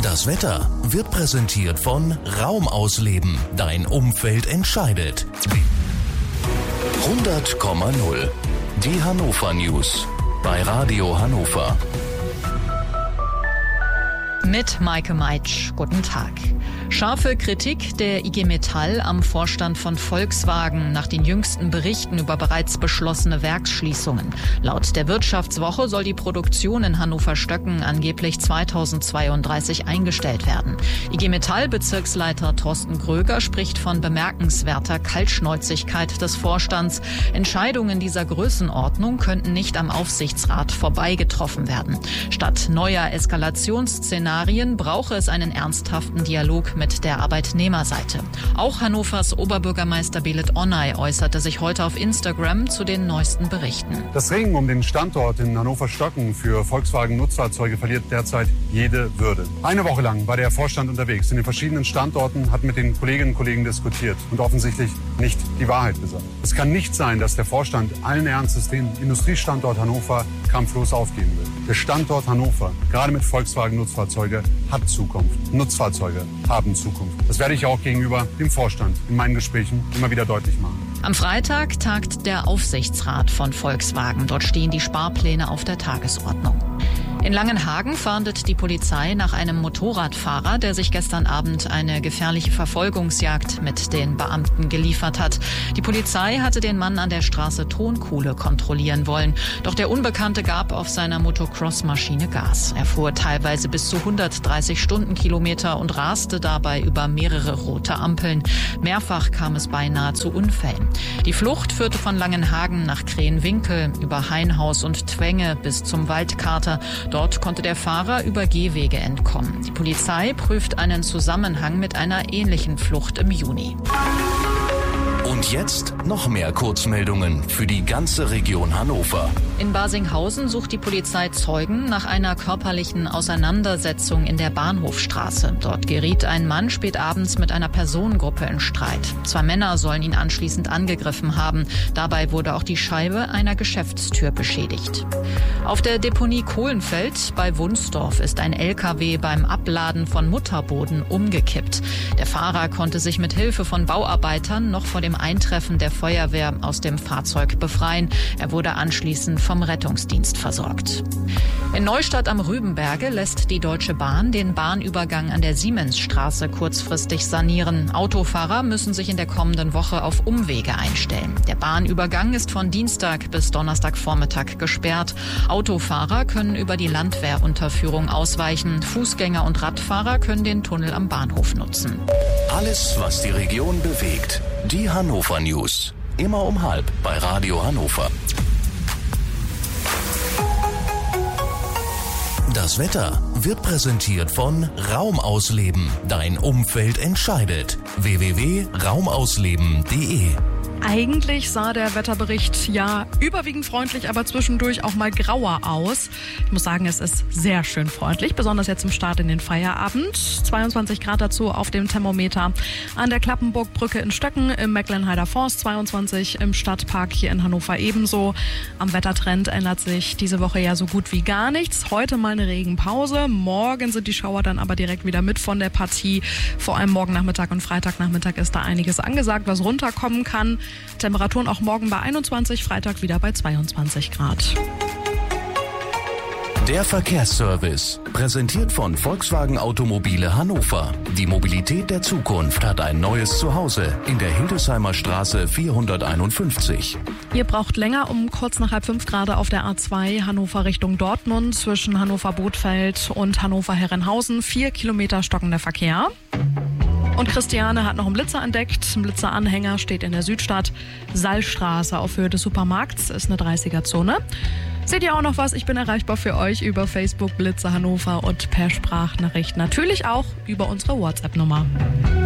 Das Wetter wird präsentiert von Raumausleben. Dein Umfeld entscheidet. 100,0. Die Hannover News bei Radio Hannover. Mit Maike Meitsch. Guten Tag. Scharfe Kritik der IG Metall am Vorstand von Volkswagen nach den jüngsten Berichten über bereits beschlossene Werksschließungen. Laut der Wirtschaftswoche soll die Produktion in Hannover-Stöcken angeblich 2032 eingestellt werden. IG Metall-Bezirksleiter Thorsten Gröger spricht von bemerkenswerter Kaltschnäuzigkeit des Vorstands. Entscheidungen dieser Größenordnung könnten nicht am Aufsichtsrat vorbei getroffen werden. Statt neuer Eskalationsszenarien brauche es einen ernsthaften Dialog mit der Arbeitnehmerseite. Auch Hannovers Oberbürgermeister Belit Onay äußerte sich heute auf Instagram zu den neuesten Berichten. Das Ringen um den Standort in Hannover-Stöcken für Volkswagen-Nutzfahrzeuge verliert derzeit jede Würde. Eine Woche lang war der Vorstand unterwegs in den verschiedenen Standorten, hat mit den Kolleginnen und Kollegen diskutiert und offensichtlich nicht die Wahrheit gesagt. Es kann nicht sein, dass der Vorstand allen Ernstes den Industriestandort Hannover kampflos aufgeben will. Der Standort Hannover, gerade mit Volkswagen-Nutzfahrzeuge, hat Zukunft. Nutzfahrzeuge haben Zukunft. Das werde ich auch gegenüber dem Vorstand in meinen Gesprächen immer wieder deutlich machen. Am Freitag tagt der Aufsichtsrat von Volkswagen. Dort stehen die Sparpläne auf der Tagesordnung. In Langenhagen fahndet die Polizei nach einem Motorradfahrer, der sich gestern Abend eine gefährliche Verfolgungsjagd mit den Beamten geliefert hat. Die Polizei hatte den Mann an der Straße Tonkuhle kontrollieren wollen. Doch der Unbekannte gab auf seiner Motocross-Maschine Gas. Er fuhr teilweise bis zu 130 Stundenkilometer und raste dabei über mehrere rote Ampeln. Mehrfach kam es beinahe zu Unfällen. Die Flucht führte von Langenhagen nach Krähenwinkel, über Hainhaus und Twenge bis zum Waldkater. Dort konnte der Fahrer über Gehwege entkommen. Die Polizei prüft einen Zusammenhang mit einer ähnlichen Flucht im Juni. Und jetzt noch mehr Kurzmeldungen für die ganze Region Hannover. In Barsinghausen sucht die Polizei Zeugen nach einer körperlichen Auseinandersetzung in der Bahnhofstraße. Dort geriet ein Mann spät abends mit einer Personengruppe in Streit. 2 Männer sollen ihn anschließend angegriffen haben. Dabei wurde auch die Scheibe einer Geschäftstür beschädigt. Auf der Deponie Kohlenfeld bei Wunsdorf ist ein LKW beim Abladen von Mutterboden umgekippt. Der Fahrer konnte sich mit Hilfe von Bauarbeitern noch vor dem Eintreffen der Feuerwehr aus dem Fahrzeug befreien. Er wurde anschließend vom Rettungsdienst versorgt. In Neustadt am Rübenberge lässt die Deutsche Bahn den Bahnübergang an der Siemensstraße kurzfristig sanieren. Autofahrer müssen sich in der kommenden Woche auf Umwege einstellen. Der Bahnübergang ist von Dienstag bis Donnerstagvormittag gesperrt. Autofahrer können über die Landwehrunterführung ausweichen. Fußgänger und Radfahrer können den Tunnel am Bahnhof nutzen. Alles, was die Region bewegt. Die Hannover News. Immer um 12:30 bei Radio Hannover. Das Wetter wird präsentiert von Raumausleben. Dein Umfeld entscheidet. www.raumausleben.de. Eigentlich sah der Wetterbericht ja überwiegend freundlich, aber zwischendurch auch mal grauer aus. Ich muss sagen, es ist sehr schön freundlich, besonders jetzt zum Start in den Feierabend. 22 Grad dazu auf dem Thermometer an der Klappenburgbrücke in Stöcken, im Mecklenheider Forst 22, im Stadtpark hier in Hannover ebenso. Am Wettertrend ändert sich diese Woche ja so gut wie gar nichts. Heute mal eine Regenpause, morgen sind die Schauer dann aber direkt wieder mit von der Partie. Vor allem morgen Nachmittag und Freitagnachmittag ist da einiges angesagt, was runterkommen kann. Temperaturen auch morgen bei 21, Freitag wieder bei 22 Grad. Der Verkehrsservice, präsentiert von Volkswagen Automobile Hannover. Die Mobilität der Zukunft hat ein neues Zuhause in der Hildesheimer Straße 451. Ihr braucht länger um kurz nach 4:30 gerade auf der A2 Hannover Richtung Dortmund zwischen Hannover-Bothfeld und Hannover-Herrenhausen. 4 Kilometer stockender Verkehr. Und Christiane hat noch einen Blitzer entdeckt. Ein Blitzeranhänger steht in der Südstadt. Sallstraße auf Höhe des Supermarkts ist eine 30er-Zone. Seht ihr auch noch was? Ich bin erreichbar für euch über Facebook Blitzer Hannover und per Sprachnachricht natürlich auch über unsere WhatsApp-Nummer.